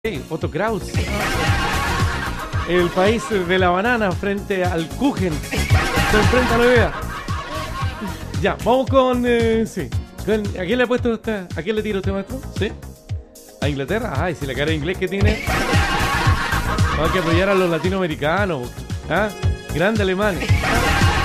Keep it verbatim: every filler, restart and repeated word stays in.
Hey, Otto Kraus. El país de la banana frente al Kuchen. Se enfrenta a la idea. Ya, vamos con... Eh, sí. Con, ¿A quién le ha puesto esta? ¿A quién le tiro este maestro? ¿Sí? ¿A Inglaterra? Ay, si la cara de inglés que tiene. Hay que apoyar a los latinoamericanos. ¿Ah? Grande Alemania.